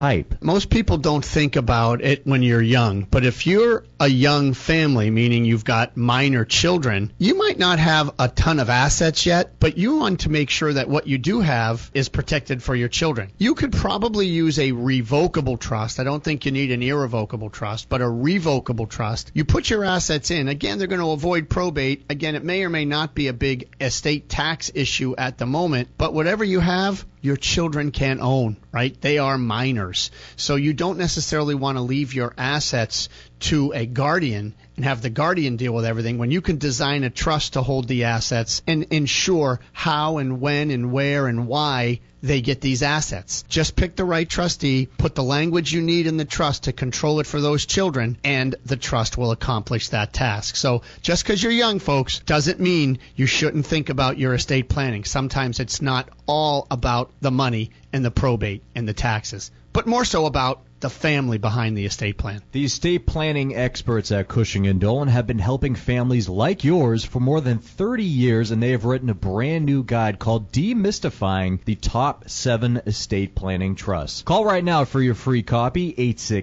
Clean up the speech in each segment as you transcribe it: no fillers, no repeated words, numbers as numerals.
hype. Most people don't think about it when you're young, but if you're a young family, meaning you've got minor children, you might not have a ton of assets yet, but you want to make sure that what you do have is protected for your children. You could probably use a revocable trust. I don't think you need an irrevocable trust, but a revocable trust. You put your assets in. Again, they're going to avoid probate. Again, it may or may not be a big estate tax issue at the moment, but whatever you have, your children can't own, right? They are minors. So you don't necessarily want to leave your assets to a guardian and have the guardian deal with everything when you can design a trust to hold the assets and ensure how and when and where and why they get these assets. Just pick the right trustee, put the language you need in the trust to control it for those children, and the trust will accomplish that task. So just because you're young, folks, doesn't mean you shouldn't think about your estate planning. Sometimes it's not all about the money and the probate and the taxes, but more so about the family behind the estate plan. The estate planning experts at Cushing & Dolan have been helping families like yours for more than 30 years, and they have written a brand new guide called Demystifying the Top 7 Estate Planning Trusts. Call right now for your free copy,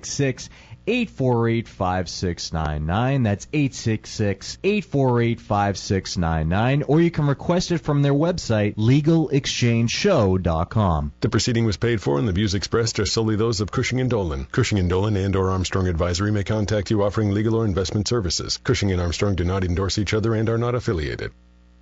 866-848-5699. That's 866-848-5699. Or you can request it from their website, LegalExchangeShow.com. The proceeding was paid for, and the views expressed are solely those of Cushing & Dolan. Cushing & Dolan and or Armstrong Advisory may contact you offering legal or investment services. Cushing and Armstrong do not endorse each other and are not affiliated.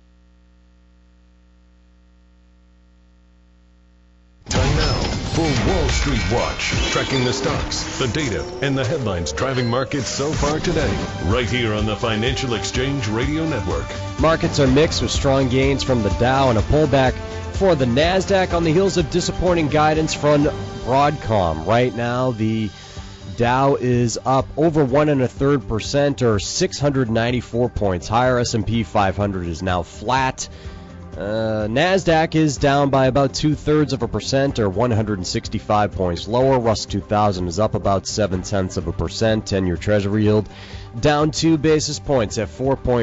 Time now for Wall Street Watch, tracking the stocks, the data, and the headlines driving markets so far today, right here on the Financial Exchange Radio Network. Markets are mixed with strong gains from the Dow and a pullback for the NASDAQ on the heels of disappointing guidance from Broadcom. Right now, the Dow is up over 1.33% or 694 points higher. S&P 500 is now flat. NASDAQ is down by about 0.2% or 165 points lower. Russell 2000 is up about 0.7%. 10-year Treasury yield down 2 basis points at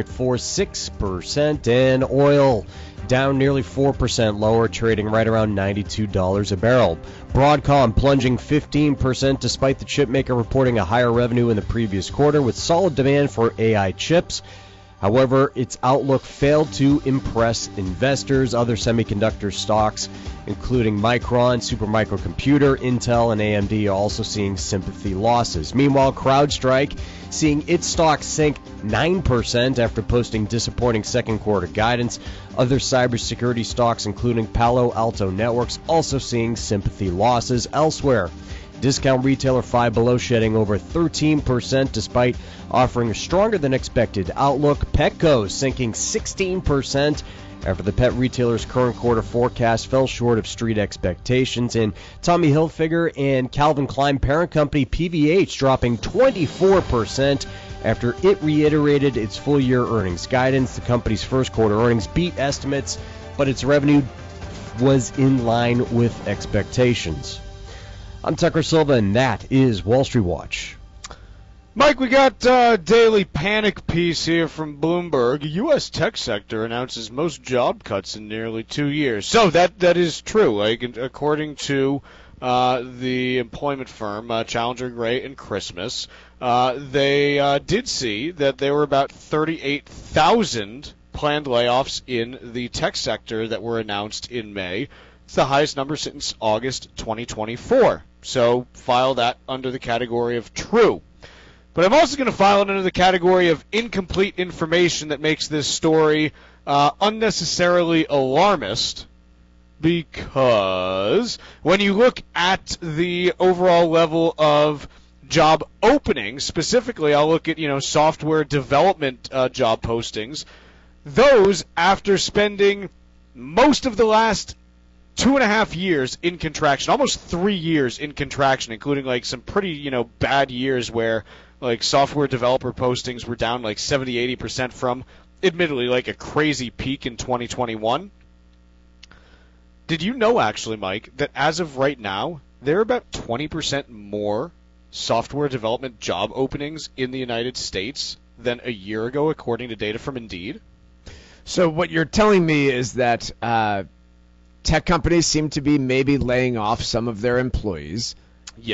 4.46%. And oil down nearly 4% lower, trading right around $92 a barrel. Broadcom plunging 15% despite the chipmaker reporting a higher revenue in the previous quarter with solid demand for AI chips. However, its outlook failed to impress investors. Other semiconductor stocks, including Micron, Supermicro Computer, Intel, and AMD, are also seeing sympathy losses. Meanwhile, CrowdStrike seeing its stock sink 9% after posting disappointing second quarter guidance. Other cybersecurity stocks, including Palo Alto Networks, also seeing sympathy losses elsewhere. Discount retailer Five Below shedding over 13% despite offering a stronger than expected outlook. Petco sinking 16% after the pet retailer's current quarter forecast fell short of street expectations. And Tommy Hilfiger and Calvin Klein parent company PVH dropping 24% after it reiterated its full-year earnings guidance. The company's first quarter earnings beat estimates, but its revenue was in line with expectations. I'm Tucker Silva, and that is Wall Street Watch. Mike, we got a daily panic piece here from Bloomberg. U.S. tech sector announces most job cuts in nearly 2 years. So that is true. According to the employment firm, Challenger Gray and Christmas, they did see that there were about 38,000 planned layoffs in the tech sector that were announced in May. It's the highest number since August 2024. So file that under the category of true. But I'm also going to file it under the category of incomplete information that makes this story unnecessarily alarmist, because when you look at the overall level of job openings, specifically I'll look at software development job postings, those after spending most of the last 2.5 years in contraction, almost 3 years in contraction, including some pretty bad years where software developer postings were down 70-80% from admittedly a crazy peak in 2021. Did you know actually, Mike, that as of right now there are about 20% more software development job openings in the United States than a year ago, according to data from Indeed? So what you're telling me is that tech companies seem to be maybe laying off some of their employees,